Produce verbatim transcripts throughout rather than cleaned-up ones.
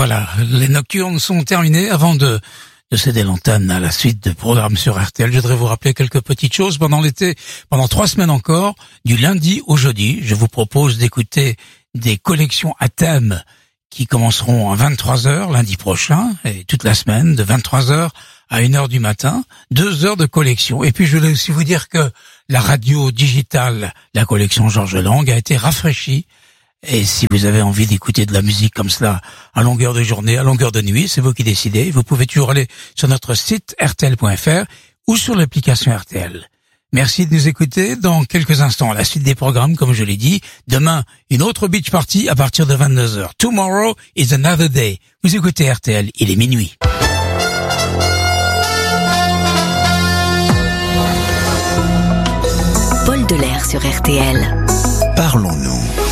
Voilà, les nocturnes sont terminées. Avant de, de céder l'antenne à la suite de programmes sur R T L, je voudrais vous rappeler quelques petites choses. Pendant l'été, pendant trois semaines encore, du lundi au jeudi, je vous propose d'écouter des collections à thème qui commenceront à vingt-trois heures lundi prochain et toute la semaine de vingt-trois heures à une heure du matin, deux heures de collection. Et puis je voulais aussi vous dire que la radio digitale, la collection Georges Lang, a été rafraîchie. Et si vous avez envie d'écouter de la musique comme cela à longueur de journée, à longueur de nuit, c'est vous qui décidez. Vous pouvez toujours aller sur notre site R T L point F R ou sur l'application R T L. Merci de nous écouter. Dans quelques instants, la suite des programmes, comme je l'ai dit. Demain, une autre beach party à partir de vingt-deux heures. Tomorrow is another day. Vous écoutez R T L, il est minuit. Paul Delair sur R T L. Parlons-nous.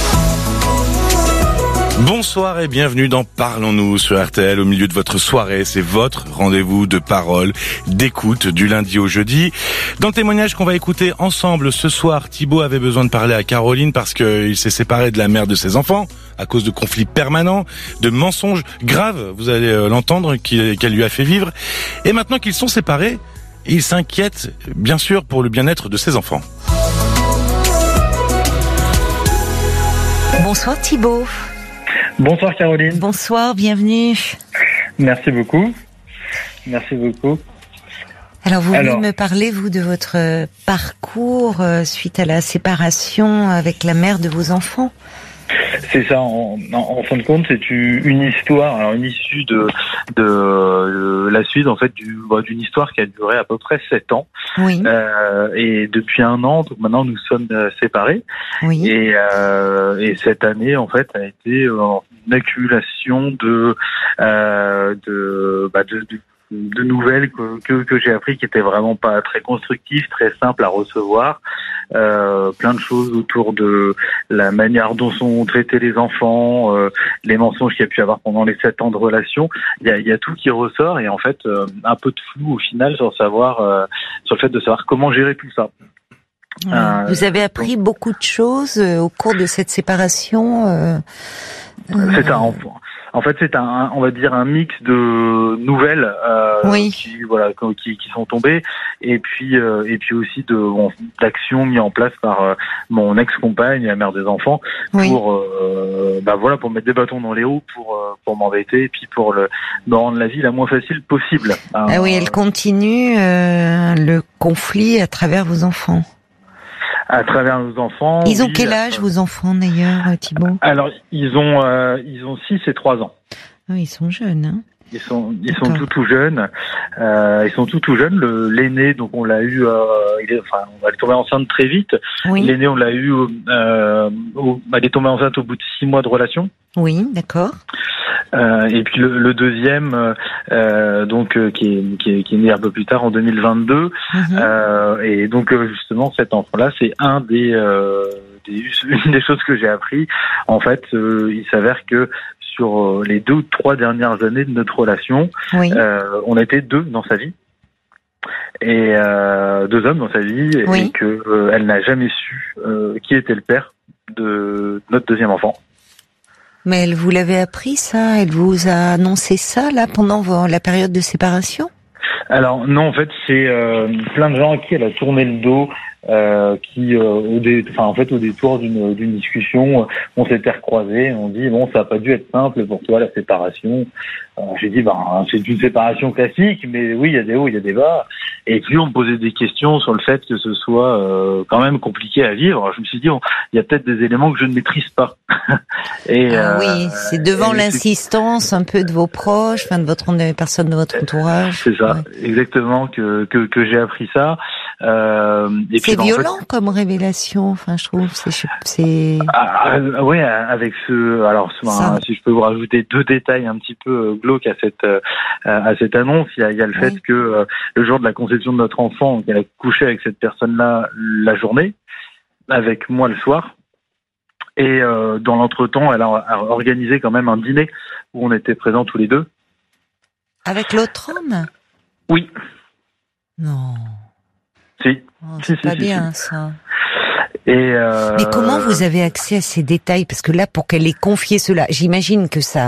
Bonsoir et bienvenue dans Parlons-nous sur R T L. Au milieu de votre soirée, c'est votre rendez-vous de parole, d'écoute du lundi au jeudi. Dans le témoignage qu'on va écouter ensemble ce soir, Thibaut avait besoin de parler à Caroline parce qu'il s'est séparé de la mère de ses enfants à cause de conflits permanents, de mensonges graves, vous allez l'entendre, qu'elle lui a fait vivre. Et maintenant qu'ils sont séparés, il s'inquiète bien sûr pour le bien-être de ses enfants. Bonsoir Thibaut. Bonsoir Caroline. Bonsoir, bienvenue. Merci beaucoup. Merci beaucoup. Alors vous Alors, voulez me parler, vous, de votre parcours euh, suite à la séparation avec la mère de vos enfants ? C'est ça, en, en, en fin de compte, c'est une histoire, alors une issue de, de, de la suite en fait du, d'une histoire qui a duré à peu près sept ans. Oui. Euh, et depuis un an, donc maintenant nous sommes séparés. Oui. Et, euh, et cette année en fait a été une accumulation de, euh, de, bah de, de de nouvelles que, que, que j'ai appris qui étaient vraiment pas très constructives, très simples à recevoir. Euh, plein de choses autour de la manière dont sont traités les enfants, euh, les mensonges qu'il y a pu avoir pendant les sept ans de relation. Il y a, il y a tout qui ressort et en fait euh, un peu de flou au final sur savoir, euh, sur le fait de savoir comment gérer tout ça. Ouais. Euh, Vous avez appris donc, beaucoup de choses euh, au cours de cette séparation. Euh, euh... C'est un En fait, c'est un, on va dire, un mix de nouvelles euh, oui. qui, voilà, qui, qui sont tombées, et puis, euh, et puis aussi de bon, d'actions mises en place par euh, mon ex-compagne, la mère des enfants, oui. pour, euh, bah voilà, pour mettre des bâtons dans les roues, pour, euh, pour m'embêter, et puis pour le, me rendre la vie la moins facile possible. Ah euh, oui, elle continue euh, le conflit à travers vos enfants. À travers nos enfants. Ils ont oui, quel âge, vos enfants, d'ailleurs, Thibaut ? Alors, ils ont, euh, ils ont six et trois ans. Ah, ils sont jeunes, hein ? Ils sont, ils sont tout tout jeunes. Euh, ils sont tout tout jeunes. Le, l'aîné, donc on l'a eu, euh, il est, enfin, on va tomber enceinte très vite. Oui. L'aîné, on l'a eu, euh, au, elle est tombée enceinte au bout de six mois de relation. Oui, d'accord. Euh, et puis le, le deuxième, euh, donc euh, qui est qui est qui est né un peu plus tard en deux mille vingt-deux. Mm-hmm. Euh, et donc euh, justement cet enfant-là, c'est un des, euh, des une des choses que j'ai appris. En fait, euh, il s'avère que sur les deux ou trois dernières années de notre relation, oui. euh, on a été deux dans sa vie. Et euh, deux hommes dans sa vie, oui. et que euh, elle n'a jamais su euh, qui était le père de notre deuxième enfant. Mais elle vous l'avait appris, ça ? Elle vous a annoncé ça, là, pendant vos, la période de séparation ? Alors, non, en fait, c'est euh, plein de gens à qui elle a tourné le dos, euh, qui, euh, au dé... enfin, en fait, au détour d'une, d'une discussion, on s'était recroisés, on dit, bon, ça n'a pas dû être simple pour toi, la séparation. Euh, j'ai dit, ben, c'est une séparation classique, mais oui, il y a des hauts, il y a des bas. Et puis, on me posait des questions sur le fait que ce soit euh, quand même compliqué à vivre. Je me suis dit, il y a peut-être des éléments que je ne maîtrise pas. et, ah, euh, oui, c'est devant l'insistance c'est... un peu de vos proches, enfin de votre de personnes de votre entourage. C'est ça, ouais. Exactement, que, que, que j'ai appris ça. Euh, et c'est puis, violent en fait, comme révélation, enfin je trouve. C'est, c'est... Ah, ah, ouais, avec ce, alors hein, si je peux vous rajouter deux détails un petit peu glauques à cette euh, à cette annonce, il y a, il y a le oui. fait que euh, le jour de la conception de notre enfant, elle a couché avec cette personne-là la journée, avec moi le soir, et euh, dans l'entretemps, elle a, a organisé quand même un dîner où on était présents tous les deux. Avec l'autre homme ? Oui. Non. Si. Oh, c'est si, pas si, bien si. ça. Et euh... Mais comment vous avez accès à ces détails ? Parce que là, pour qu'elle ait confié cela, j'imagine que ça,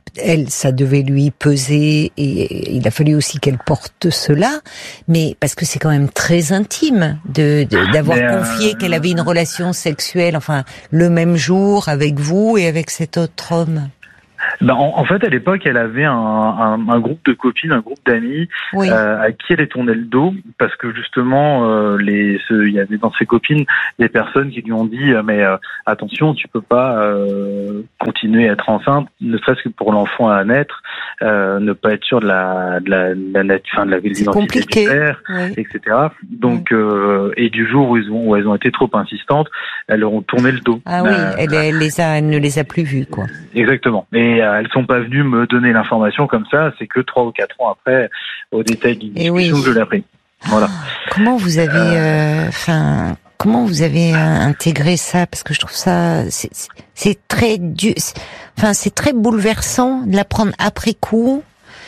elle, ça devait lui peser et il a fallu aussi qu'elle porte cela, mais parce que c'est quand même très intime de, de d'avoir mais confié euh... qu'elle avait une relation sexuelle, enfin le même jour avec vous et avec cet autre homme. Ben, en, en fait, à l'époque, elle avait un, un, un groupe de copines, un groupe d'amis, oui. euh, à qui elle tournait le dos, parce que justement, euh, les, ce, il y avait dans ses copines des personnes qui lui ont dit euh, mais euh, attention, tu peux pas euh, continuer à être enceinte, ne serait-ce que pour l'enfant à naître, euh, ne pas être sûr de la, de la, de la, fin, de la l'identité du père, oui. et cetera. Donc, oui. euh, et du jour où ils ont, où elles ont été trop insistantes, elles leur ont tourné le dos. Ah oui, euh, elle, elle les a, elle ne les a plus vues, quoi. Exactement. Et euh, elles sont pas venues me donner l'information comme ça, c'est que trois ou quatre ans après, au détail d'une discussion, oui. que je l'ai appris. Voilà. Comment vous avez, enfin, euh, comment vous avez intégré ça? Parce que je trouve ça, c'est, c'est très dur, enfin, c'est très bouleversant de l'apprendre après coup.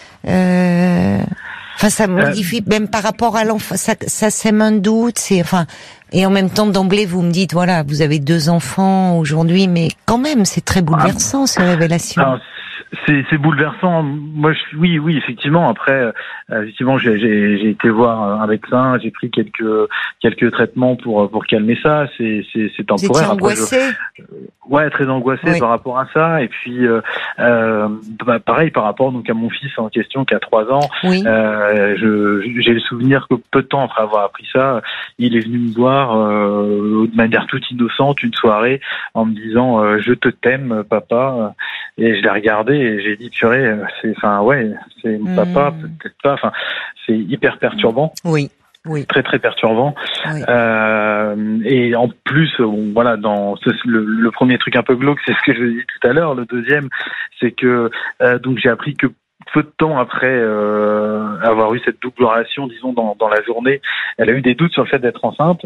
Euh, Enfin, ça modifie euh, même par rapport à l'enfant. Ça, ça sème un doute. C'est enfin, et en même temps d'emblée, vous me dites voilà, vous avez deux enfants aujourd'hui, mais quand même, c'est très bouleversant, ah, ces révélations. Alors, c'est, c'est bouleversant. Moi, je, oui, oui, effectivement. Après, euh, effectivement, j'ai, j'ai, j'ai été voir un médecin. J'ai pris quelques quelques traitements pour pour calmer ça. C'est c'est, c'est temporaire. Vous étiez angoissé? Je, ouais, très angoissé oui. par rapport à ça. Et puis, euh, euh, bah, pareil par rapport donc à mon fils en question qui a trois ans. Oui. Euh, je, j'ai le souvenir que peu de temps après avoir appris ça, il est venu me voir euh, de manière toute innocente une soirée en me disant euh, je te t'aime, papa. Et je l'ai regardé et j'ai dit purée, c'est, enfin ouais, c'est mon mmh. papa, peut-être pas. Enfin, c'est hyper perturbant. Oui. Oui. Très très perturbant. Oui. Euh, et en plus, bon, voilà, dans ce, le, le premier truc un peu glauque, c'est ce que je dis tout à l'heure. Le deuxième, c'est que euh, donc j'ai appris que peu de temps après euh, avoir eu cette double relation, disons dans, dans la journée, elle a eu des doutes sur le fait d'être enceinte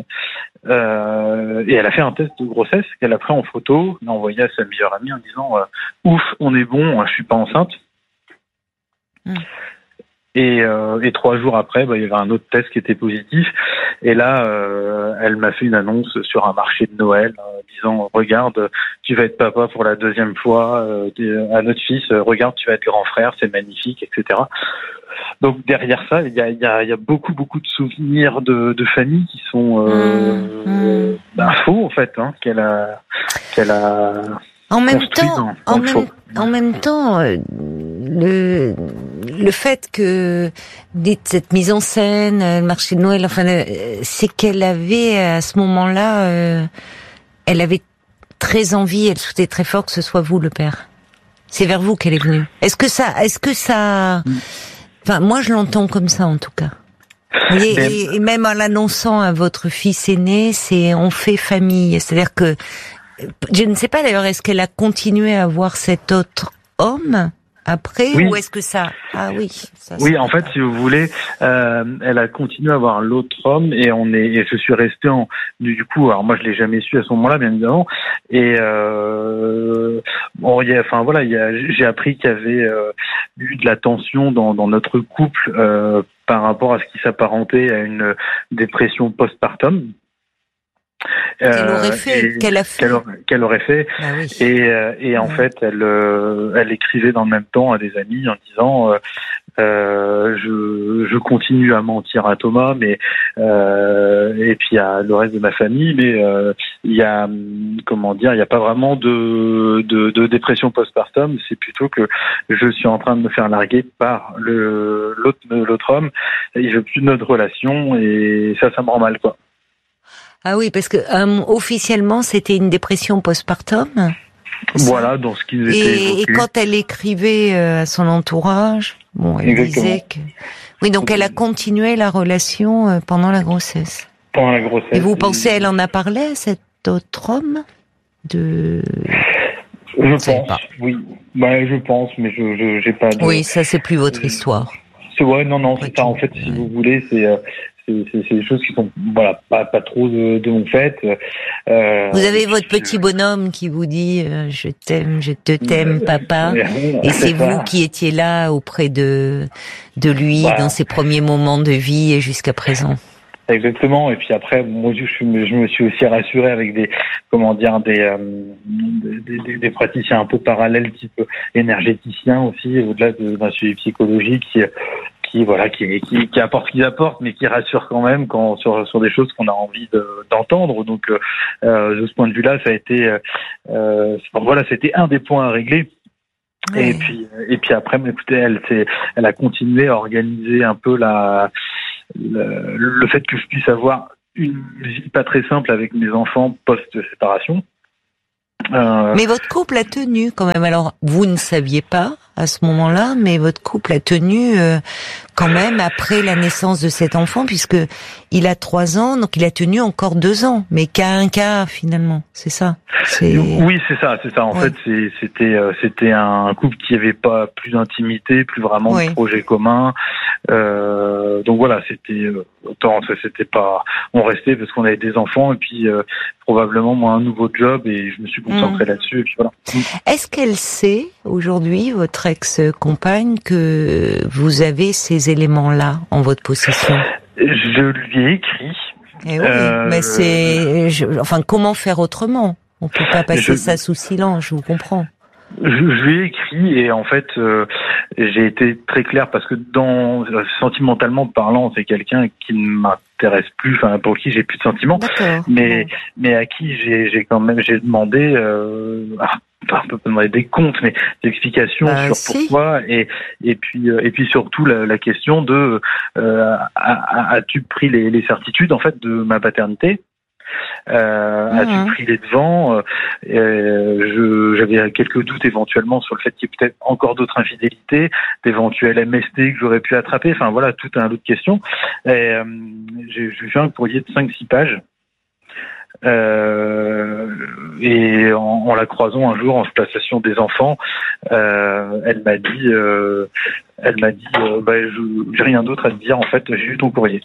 euh, et elle a fait un test de grossesse qu'elle a pris en photo, l'a envoyé à sa meilleure amie en disant euh, ouf, on est bon, je suis pas enceinte. Mm. Et, euh, et trois jours après, bah, il y avait un autre test qui était positif. Et là, euh, elle m'a fait une annonce sur un marché de Noël, euh, disant regarde, tu vas être papa pour la deuxième fois euh, à notre fils. Regarde, tu vas être grand frère, c'est magnifique, et cetera. Donc derrière ça, il y a, il y a, il y a beaucoup, beaucoup de souvenirs de, de famille qui sont euh, mmh. ben, faux en fait, hein, qu'elle a, qu'elle a. En même temps, en même, en même temps, euh, le le fait que cette mise en scène, le marché de Noël, enfin, euh, c'est qu'elle avait à ce moment-là, euh, elle avait très envie, elle souhaitait très fort que ce soit vous le père. C'est vers vous qu'elle est venue. Est-ce que ça, est-ce que ça, enfin, moi je l'entends comme ça en tout cas. Et, et, et même en l'annonçant à votre fils aîné, c'est on fait famille. C'est-à-dire que je ne sais pas d'ailleurs, est-ce qu'elle a continué à voir cet autre homme après oui. ou est-ce que ça ah oui ça, oui en fait si vous voulez euh, elle a continué à voir l'autre homme et on est et je suis resté en du coup alors moi je l'ai jamais su à ce moment-là bien évidemment et euh, bon il y a enfin voilà il y a j'ai appris qu'il y avait euh, eu de la tension dans dans notre couple euh, par rapport à ce qui s'apparentait à une dépression postpartum. Qu'elle aurait fait, euh, qu'elle a fait, qu'elle aurait, qu'elle aurait fait, ah oui. et euh, et en ouais. fait elle euh, elle écrivait dans le même temps à des amis en disant euh, euh, je je continue à mentir à Thomas, mais euh, et puis à le reste de ma famille, mais euh, il y a comment dire, il y a pas vraiment de de, de dépression postpartum, c'est plutôt que je suis en train de me faire larguer par le l'autre l'autre homme, il veut plus de notre relation et ça ça me rend mal quoi. Ah oui, parce que euh, officiellement, c'était une dépression postpartum. Voilà, dans ce qui nous était et, évoqué. Et quand elle écrivait euh, à son entourage, bon, elle Exactement. disait que... Oui, donc elle a continué la relation euh, pendant la grossesse. Pendant la grossesse. Et vous pensez, elle en a parlé, cet autre homme de... Je pense, pas. oui. Bah, je pense, mais je, je j'ai pas de... Oui, ça, c'est plus votre histoire. C'est, ouais, non, non, c'est ça. En fait, si vous voulez, c'est... Euh, C'est, c'est, c'est des choses qui sont voilà pas pas trop de, de mon fait. Euh, vous avez votre petit bonhomme qui vous dit euh, je t'aime, je te t'aime, papa. Et c'est vous qui étiez là auprès de de lui voilà. dans ses premiers moments de vie et jusqu'à présent. Exactement. Et puis après, moi, je, je me suis aussi rassuré avec des, comment dire, des, euh, des, des, des praticiens un peu parallèles, type énergéticiens aussi, au-delà de, d'un suivi psychologique, qui, qui voilà, qui, qui, qui apportent ce qu'ils apportent, mais qui rassurent quand même quand sur sur des choses qu'on a envie de, d'entendre. Donc, euh, de ce point de vue-là, ça a été, euh, voilà, c'était un des points à régler. Oui. Et puis, et puis après, écoutez, elle, c'est, elle a continué à organiser un peu la. Le, le fait que je puisse avoir une vie pas très simple avec mes enfants post-séparation. Euh... Mais votre couple a tenu quand même. Alors, vous ne saviez pas à ce moment-là, mais votre couple a tenu euh, quand même après la naissance de cet enfant, puisque il a trois ans, donc il a tenu encore deux ans, mais qu'à un quart finalement, c'est ça. C'est... Oui, c'est ça, c'est ça. En ouais. fait, c'est, c'était euh, c'était un couple qui avait pas plus d'intimité, plus vraiment oui. de projet commun. Euh, donc voilà, c'était euh, autant c'était pas. On restait parce qu'on avait des enfants et puis euh, probablement moi un nouveau job et je me suis concentré mmh. là-dessus et puis voilà. Est-ce qu'elle sait aujourd'hui, votre ex-compagne, que vous avez ces éléments-là en votre possession? Je lui ai écrit. Eh oui, euh... mais c'est, je... enfin, comment faire autrement? On peut pas passer je... ça sous silence, je vous comprends. Je, je lui ai écrit et en fait, euh, j'ai été très clair parce que dans sentimentalement parlant, c'est quelqu'un qui ne m'intéresse plus, enfin pour qui j'ai plus de sentiments, D'accord. mais bon. mais à qui j'ai, j'ai quand même j'ai demandé. Euh, ah, on peut pas demander des comptes, mais des explications bah, sur si. pourquoi et et puis euh, et puis surtout la, la question de euh, as-tu pris les, les certitudes en fait de ma paternité? Euh, mmh. As-tu pris les devants? euh, je, J'avais quelques doutes éventuellement sur le fait qu'il y ait peut-être encore d'autres infidélités, d'éventuels M S T que j'aurais pu attraper. Enfin voilà, tout un lot de questions. Et, euh, j'ai, j'ai fait un courrier de cinq six pages. Euh, et en, en la croisant un jour en passation des enfants, euh, elle m'a dit, euh, elle m'a dit, euh, bah, je, j'ai rien d'autre à te dire. En fait, j'ai eu ton courrier.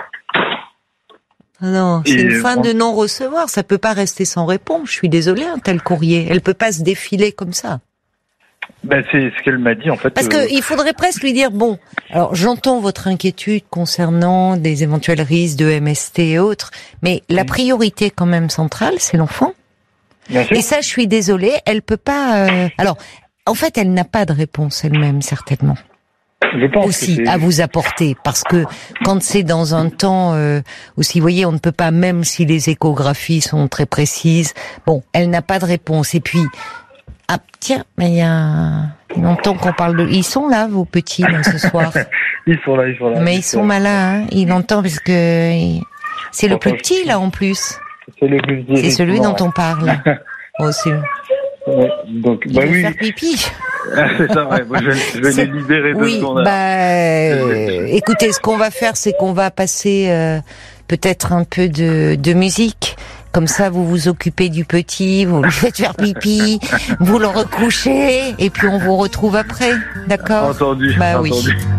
Non, c'est et une fin on... de non-recevoir. Ça peut pas rester sans réponse. Je suis désolée, un tel courrier. Elle peut pas se défiler comme ça. Ben c'est ce qu'elle m'a dit en fait. Parce euh... que il faudrait presque lui dire bon. Alors j'entends votre inquiétude concernant des éventuels risques de M S T et autres, mais la priorité quand même centrale, c'est l'enfant. Bien sûr. Et ça, je suis désolée, elle peut pas. Euh... Alors, en fait, elle n'a pas de réponse elle-même certainement. Je pense aussi à vous apporter, parce que quand c'est dans un temps euh, aussi, vous voyez, on ne peut pas, même si les échographies sont très précises, bon, elle n'a pas de réponse. Et puis, ah tiens, mais il y a longtemps qu'on parle de... Ils sont là, vos petits, là, ce soir. Ils sont là, ils sont là. Mais ils, ils sont malins, hein. Ils l'entendent parce que c'est le plus petit, là, en plus. C'est le plus petit. C'est celui dont on parle. Oh, c'est... Ouais, donc, il bah veut oui. faire pipi. C'est ça, ouais. Moi, je vais, je vais les libérer de oui, ce qu'on a. Bah, euh, écoutez, ce qu'on va faire, c'est qu'on va passer euh, peut-être un peu de, de musique. Comme ça, vous vous occupez du petit, vous le faites faire pipi, vous le recouchez, et puis on vous retrouve après. D'accord? Entendu. Bah entendu. oui.